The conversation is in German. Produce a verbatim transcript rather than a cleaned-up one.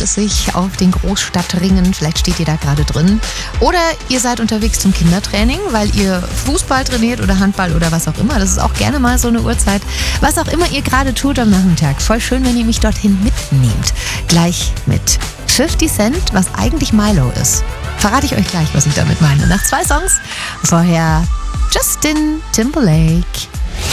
es sich auf den Großstadtringen. Vielleicht steht ihr da gerade drin. Oder ihr seid unterwegs zum Kindertraining, weil ihr Fußball trainiert oder Handball oder was auch immer. Das ist auch gerne mal so eine Uhrzeit. Was auch immer ihr gerade tut am Nachmittag. Voll schön, wenn ihr mich dorthin mitnehmt. Gleich mit fifty Cent, was eigentlich Milo ist. Verrate ich euch gleich, was ich damit meine. Nach zwei Songs. Vorher Justin Timberlake.